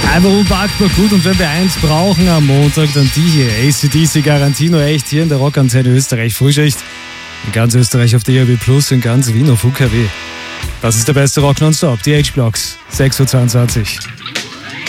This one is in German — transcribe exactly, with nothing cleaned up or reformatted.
Einfach unpackbar gut, und wenn wir eins brauchen am Montag, dann die hier. A C D C Garantino, echt hier in der Rockantenne Österreich Frühschicht. In ganz Österreich auf D A B Plus, in ganz Wien auf U K W. Das ist der beste Rock nonstop, die H-Blocks, sechs Uhr zweiundzwanzig.